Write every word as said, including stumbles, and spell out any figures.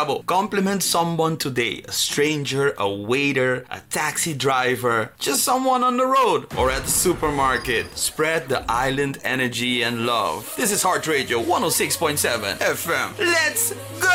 travel. Compliment someone today. A stranger, a waiter, a taxi driver, just someone on the road or at the supermarket. Spread the island energy and love. This is Heart Radio one oh six point seven F M. Let's go!